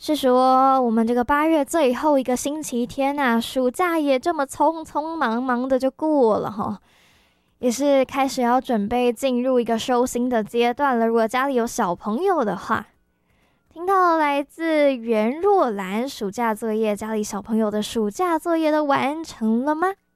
是说我们这个8月最后一个星期天啊，暑假也这么匆匆忙忙的就过了哈，也是开始要准备进入一个收心的阶段了。如果家里有小朋友的话，听到来自袁若兰暑假作业，家里小朋友的暑假作业都完成了吗？